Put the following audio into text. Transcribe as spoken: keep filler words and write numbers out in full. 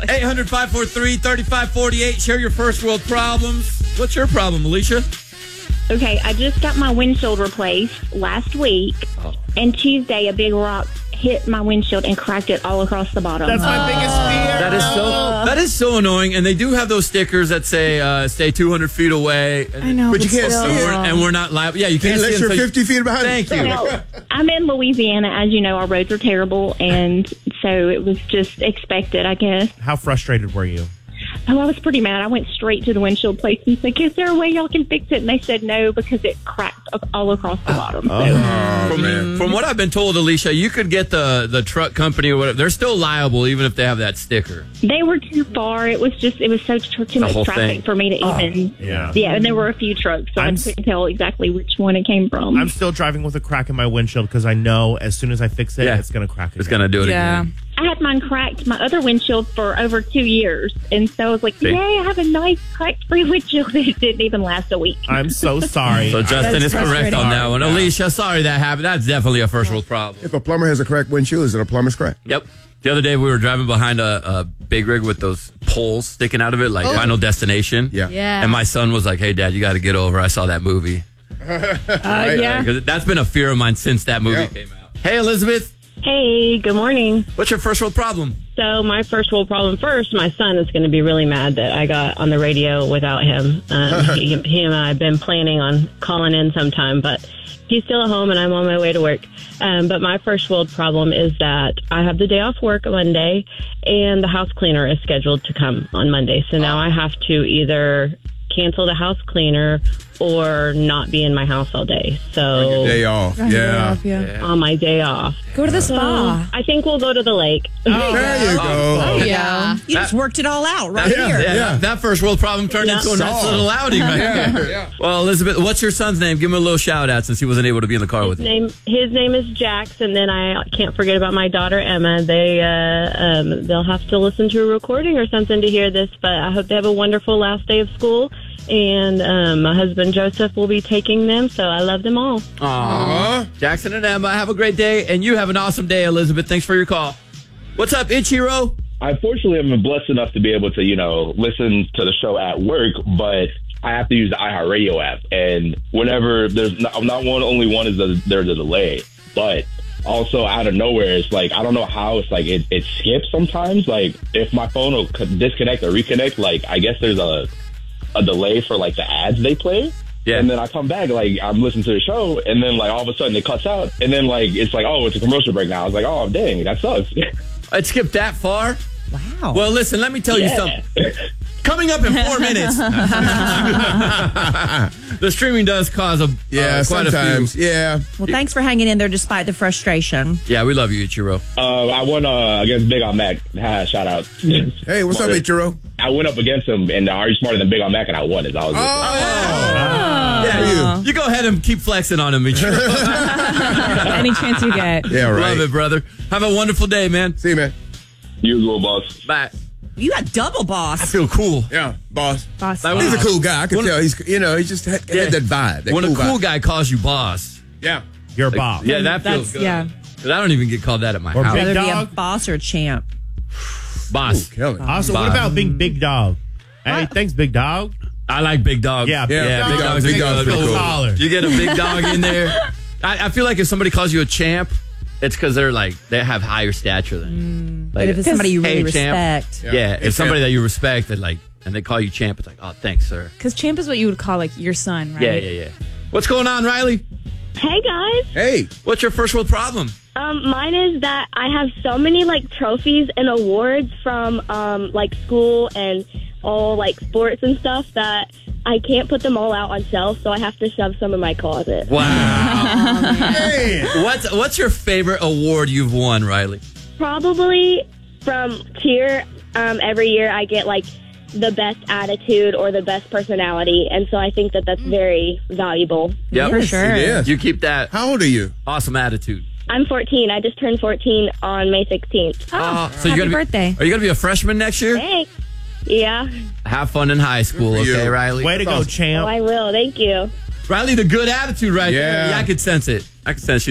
eight hundred, five four three, three five four eight. Share your first world problems. What's your problem, Alicia? Okay, I just got my windshield replaced last week, oh. and Tuesday a big rock hit my windshield and cracked it all across the bottom. That's my oh. biggest fear. That is so that is so annoying, and they do have those stickers that say uh, "Stay two hundred feet away." I know, but you can't see and it, we're, and we're not liable. Yeah, you can't unless see you're it fifty feet behind. Thank you. Well, I'm in Louisiana, as you know. Our roads are terrible, and so it was just expected, I guess. How frustrated were you? Oh, I was pretty mad. I went straight to the windshield place and said, is there a way y'all can fix it? And they said no, because it cracked all across the bottom. Oh, so. from, from what I've been told, Alicia, you could get the, the truck company or whatever. They're still liable even if they have that sticker. They were too far. It was just, it was so too, too much traffic thing. for me to oh, even. Yeah. Yeah, and there were a few trucks, so I'm, I couldn't tell exactly which one it came from. I'm still driving with a crack in my windshield because I know as soon as I fix it, yeah. it's going to crack again. It's going to do it yeah. again. I had mine cracked, my other windshield, for over two years. And so I was like, See? yay, I have a nice crack-free windshield. It didn't even last a week. I'm so sorry. So Justin is correct on that one. Yeah. Alicia, sorry that happened. That's definitely a first world problem. If a plumber has a cracked windshield, is it a plumber's crack? Yep. The other day we were driving behind a, a big rig with those poles sticking out of it, like oh. Final Destination. Yeah. Yeah. And my son was like, hey, Dad, you got to get over. I saw that movie. Uh, yeah. Because that's been a fear of mine since that movie Yeah. came out. Hey, Elizabeth. Hey, good morning. What's your first world problem? So my first world problem first, my son is going to be really mad that I got on the radio without him. Um, he, he and I have been planning on calling in sometime, but he's still at home and I'm on my way to work. Um, but my first world problem is that I have the day off work Monday and the house cleaner is scheduled to come on Monday. So now I have to either cancel the house cleaner or not be in my house all day. So Day off. On your day Yeah. off, yeah. on my day off. Go to the So spa. I think we'll go to the lake. Oh, There you go. Oh, yeah. You just worked it all out right That, here. yeah, that- that first world problem turned Yeah. into a nice Solved. little outing right Yeah, there. yeah. Well, Elizabeth, what's your son's name? Give him a little shout out since he wasn't able to be in the car with His you. name, his name is Jax, and then I can't forget about my daughter Emma. They uh, um, they'll have to listen to a recording or something to hear this, but I hope they have a wonderful last day of school. And um, my husband Joseph will be taking them, so I love them all. Aww. Jackson and Emma, have a great day, and you have an awesome day, Elizabeth. Thanks for your call. What's up, Ichiro? I fortunately have been blessed enough to be able to, you know, listen to the show at work, but I have to use the iHeartRadio app. And whenever there's not, not one, only one is the, there's a delay, but also out of nowhere, it's like, I don't know how it's like, it, it skips sometimes. Like if my phone will disconnect or reconnect, like I guess there's a, a delay for like the ads they play. Yeah. And then I come back, like I'm listening to the show, and then like all of a sudden it cuts out, and then like it's like, oh, it's a commercial break now. I was like, oh dang, that sucks. It skipped that far? Wow. Well, listen, let me tell Yeah. you something. Coming up in four minutes, the streaming does cause a Yeah, uh, quite sometimes. a few. Yeah. Well, thanks for hanging in there despite the frustration. Yeah, we love you, Ichiro. Uh, I won uh, against Big on Mac. Ha, shout out. Hey, what's up, Ichiro? I went up against him, and uh, are you smarter than Big on Mac? And I won it. I was Yeah, you. you go ahead and keep flexing on him, Ichiro. Any chance you get. Yeah, right. Love it, brother. Have a wonderful day, man. See you, man. usual, boss. Bye. You got double I boss. feel cool. Yeah, boss. Boss. Like, He's a cool guy. I can When- tell. He's, you know, he just had, Yeah. had that vibe. That when cool a cool vibe. guy calls you boss. Yeah. You're Bob. Yeah, that feels That's- good. yeah. 'Cause I don't even get called that at my Or house. big Whether it be a dog. boss or a champ. Boss. Kelly. Also, Bob. what about being Big Dog? Hey, thanks, Big Dog. I like big dogs. Yeah, Yeah, yeah, big big dog- dogs. big Big dog's dogs. pretty cool. Taller. You get a big dog in there. I, I feel like if somebody calls you a champ, it's because they're like they have higher stature than. But if it's somebody you really hey, champ. respect. Yeah, Hey, if somebody champ. that you respect, that like, and they call you champ, it's like, oh, thanks, sir. Because champ is what you would call like your son, right? Yeah, yeah, yeah. What's going on, Riley? Hey, guys. Hey. What's your first world problem? Um, mine is that I have so many like trophies and awards from um, like school and all like sports and stuff that I can't put them all out on shelves, so I have to shove some in my closet. Wow. Hey. what's what's your favorite award you've won, Riley? Probably from cheer. Um, every year I get like the best attitude or the best personality, and so I think that that's very valuable. Yep. For sure. It is. You keep that How old are you? awesome attitude. I'm fourteen. I just turned fourteen on May sixteenth. Oh, Uh, so happy you're gonna birthday. Be, are you gonna be a freshman next year? Thanks. Yeah. Have fun in high school, Good for okay, you. Riley? Way to go, Oh, champ. I will. Thank you. Riley, the good attitude right there. Yeah. Yeah, I could sense it. I could sense you.